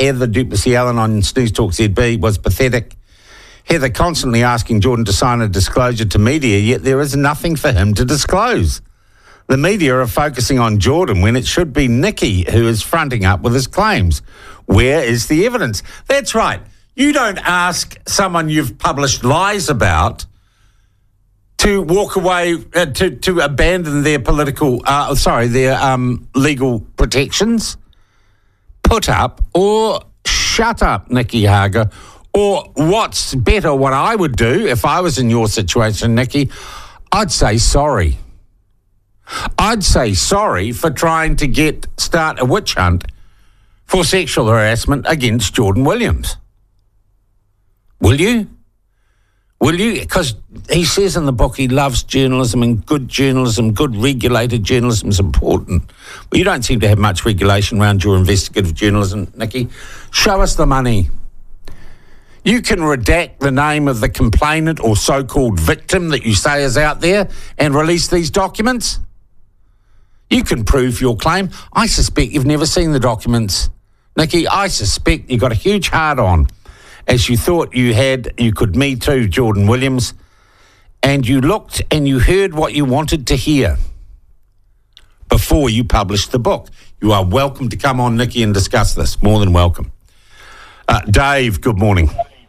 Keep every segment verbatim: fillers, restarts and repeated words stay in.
Heather Duplessis-Allen on Snooze Talk Z B was pathetic. Heather constantly asking Jordan to sign a disclosure to media, yet there is nothing for him to disclose. The media are focusing on Jordan when it should be Nicky who is fronting up with his claims. Where is the evidence? That's right. You don't ask someone you've published lies about to walk away, uh, to, to abandon their political, uh, sorry, their um, legal protections. Put up or shut up, Nicky Hager. Or what's better, what I would do if I was in your situation, Nicky, I'd say sorry. I'd say sorry for trying to get start a witch hunt for sexual harassment against Jordan Williams. Will you? Will you? Because he says in the book he loves journalism, and good journalism, good regulated journalism is important. Well, you don't seem to have much regulation around your investigative journalism, Nicky. Show us the money. You can redact the name of the complainant or so-called victim that you say is out there and release these documents. You can prove your claim. I suspect you've never seen the documents, Nicky. I suspect you got a huge hard-on as you thought you had, you could Me Too Jordan Williams, and you looked and you heard what you wanted to hear before you published the book. You are welcome to come on, Nicky, and discuss this. More than welcome. Uh, Dave, good morning.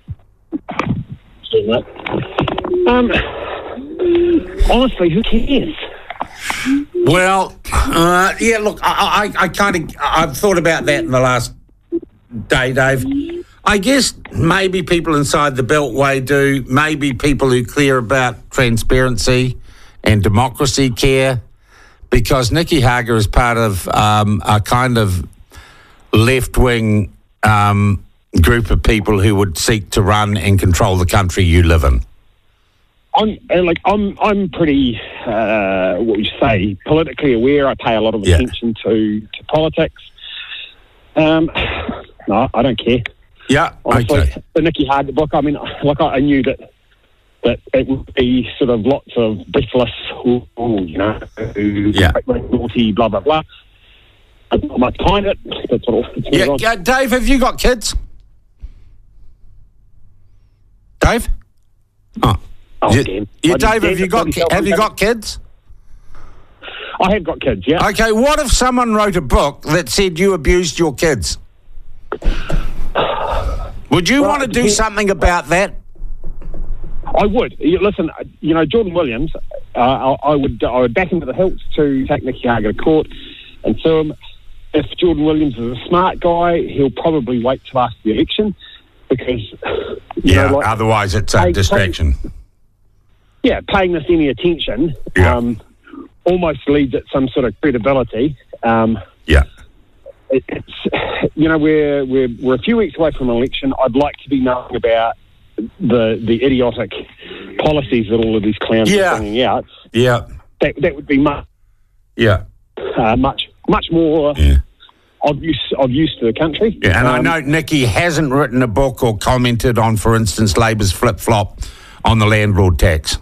Um, honestly, who cares? Well, uh, yeah, look, I, I, I kind of, I've thought about that in the last day, Dave. I guess maybe people inside the Beltway do, maybe people who care about transparency and democracy care, because Nicky Hager is part of um, a kind of left-wing um, group of people who would seek to run and control the country you live in. I'm like I'm I'm pretty uh, what would you say politically aware. I pay a lot of Yeah. attention to, to politics. Um, no, I don't care. Yeah, Honestly, okay. the Nicky Hager book. I mean, like I, I knew that that it would be sort of lots of breathless, ooh, you know, Yeah. naughty, blah blah blah. I not much behind it. That's what. It's Yeah, yeah, Dave, have you got kids? Dave? Oh. Oh, You- damn. you, I Dave, just have you got damn have you myself. got kids? I have got kids. Yeah. Okay, what if someone wrote a book that said you abused your kids? Would you Well, want to do he- something about that? I would. You- Listen, you know, Jordan Williams, uh, I, I would I would back him to the hilt to take Nicky Hager to court and sue him. If Jordan Williams is a smart guy, he'll probably wait till after the election because, you Yeah, know, like, otherwise it's a pay- distraction. yeah, paying this any attention Yeah. um, almost leads at some sort of credibility. Um, Yeah. it, it's, you know, we're, we're, we're a few weeks away from an election. I'd like to be knowing about the the idiotic policies that all of these clowns Yeah. are bringing out. Yeah. That that would be much Yeah. uh, much much more Yeah. of use of use to the country. Yeah, and I Um, know Nicky hasn't written a book or commented on, for instance, Labor's flip-flop on the landlord tax.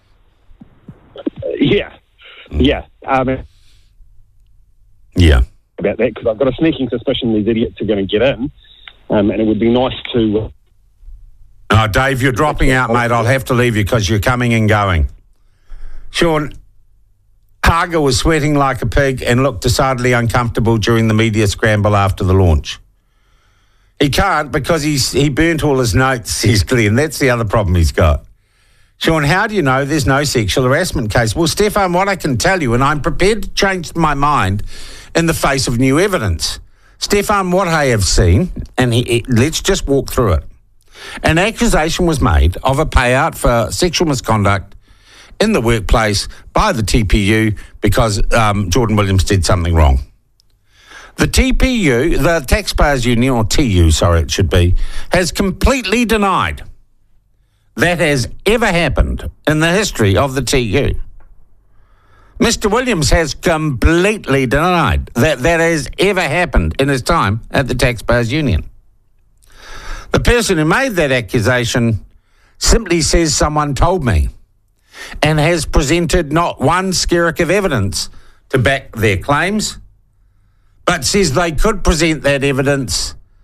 Yeah, yeah. Um, Yeah. about that because I've got a sneaking suspicion these idiots are going to get in, um, and it would be nice to. Oh, Dave, you're dropping out, mate. I'll have to leave you because you're coming and going. Sean, Hager was sweating like a pig and looked decidedly uncomfortable during the media scramble after the launch. He can't because he's he burnt all his notes, says Glenn. That's the other problem he's got. Sean, how do you know there's no sexual harassment case? Well, Stefan, what I can tell you, and I'm prepared to change my mind in the face of new evidence. Stefan, what I have seen, and he, he, let's just walk through it. An accusation was made of a payout for sexual misconduct in the workplace by the T P U because um, Jordan Williams did something wrong. The T P U, the Taxpayers Union, or T U, sorry it should be, has completely denied that has ever happened in the history of the T U. Mister Williams has completely denied that that has ever happened in his time at the Taxpayers Union. The person who made that accusation simply says someone told me and has presented not one skerrick of evidence to back their claims, but says they could present that evidence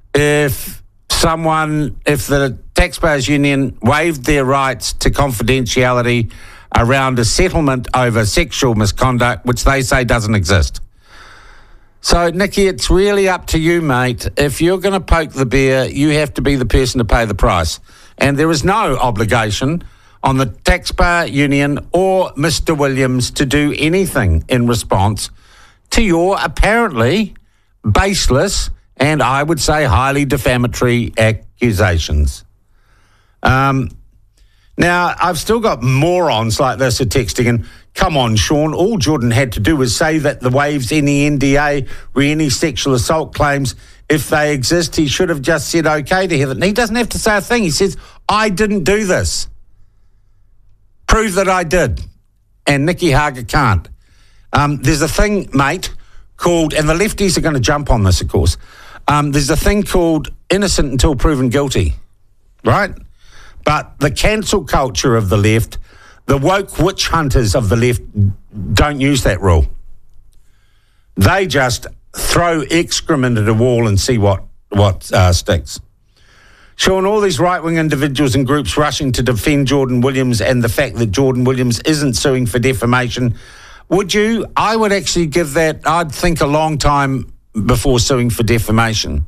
if someone, if the Taxpayers Union waived their rights to confidentiality around a settlement over sexual misconduct, which they say doesn't exist. So, Nikki, it's really up to you, mate. If you're going to poke the bear, you have to be the person to pay the price. And there is no obligation on the Taxpayer Union or Mister Williams to do anything in response to your apparently baseless and I would say highly defamatory accusations. Um, now, I've still got morons like this are texting in, come on, Sean, all Jordan had to do was say that the waives any N D A or any sexual assault claims, if they exist, he should have just said okay to Heather. And he doesn't have to say a thing. He says, I didn't do this. Prove that I did. And Nicky Hager can't. Um, there's a thing, mate, called, and the lefties are going to jump on this, of course, um, there's a thing called innocent until proven guilty, right? But the cancel culture of the left, the woke witch hunters of the left don't use that rule. They just throw excrement at a wall and see what, what uh, sticks. Sean, all these right-wing individuals and groups rushing to defend Jordan Williams and the fact that Jordan Williams isn't suing for defamation, would you? I would actually give that, I'd think a long time before suing for defamation.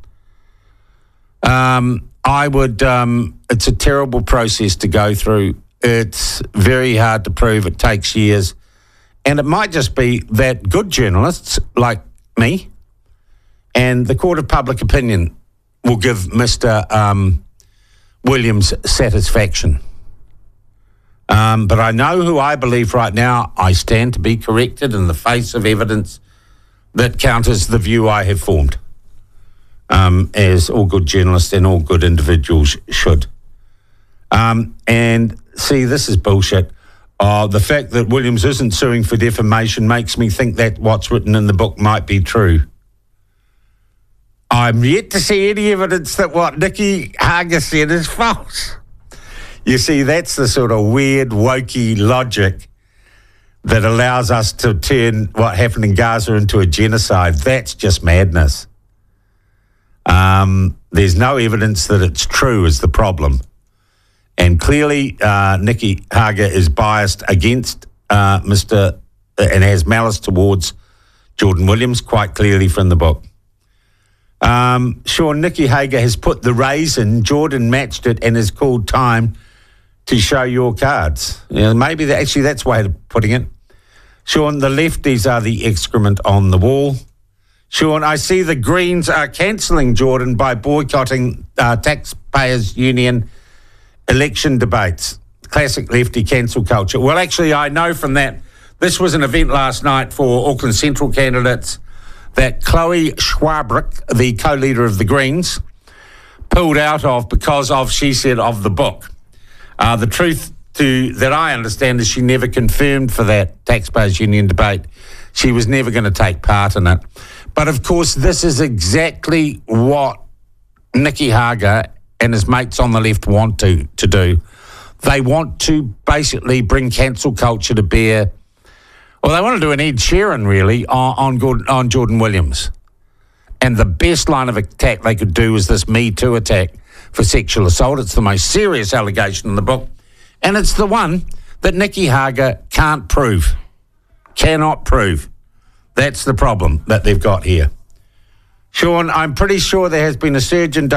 Um, I would, um, it's a terrible process to go through. It's very hard to prove. It takes years. And it might just be that good journalists like me and the court of public opinion will give Mister Um, Williams satisfaction. Um, but I know who I believe right now. I stand to be corrected in the face of evidence that counters the view I have formed, um, as all good journalists and all good individuals should. Um, and see, this is bullshit. Uh, the fact that Williams isn't suing for defamation makes me think that what's written in the book might be true. I'm yet to see any evidence that what Nicky Hager said is false. You see, that's the sort of weird, wokey logic that allows us to turn what happened in Gaza into a genocide. That's just madness. Um, there's no evidence that it's true is the problem. And clearly, uh, Nicky Hager is biased against uh, Mister and has malice towards Jordan Williams, quite clearly from the book. Um, Sean, Nicky Hager has put the raise in, Jordan matched it and has called time to show your cards. You know, maybe that, actually that's the way of putting it. Sean, the lefties are the excrement on the wall. Sean, I see the Greens are cancelling Jordan by boycotting uh, Taxpayers Union election debates. Classic lefty cancel culture. Well, actually, I know from that, this was an event last night for Auckland Central candidates that Chloe Schwabrick, the co-leader of the Greens, pulled out of because of, she said, of the book. Uh, the truth to that I understand is she never confirmed for that Taxpayers Union debate. She was never going to take part in it. But, of course, this is exactly what Nicky Hager and his mates on the left want to, to do. They want to basically bring cancel culture to bear. Well, they want to do an Ed Sheeran, really, on, on, Gordon, on Jordan Williams. And the best line of attack they could do is this Me Too attack for sexual assault. It's the most serious allegation in the book. And it's the one that Nicky Hager can't prove, cannot prove. That's the problem that they've got here. Sean, I'm pretty sure there has been a surge in